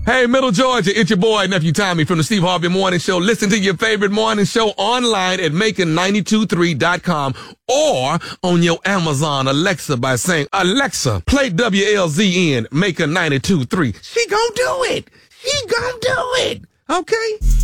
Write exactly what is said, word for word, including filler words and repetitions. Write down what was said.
Hey, Middle Georgia, it's your boy, Nephew Tommy from the Steve Harvey Morning Show. Listen to your favorite morning show online at making nine two three dot com or on your Amazon Alexa by saying, Alexa, play W L Z N, Making ninety-two point three. She gonna do it. She gonna do it. Okay?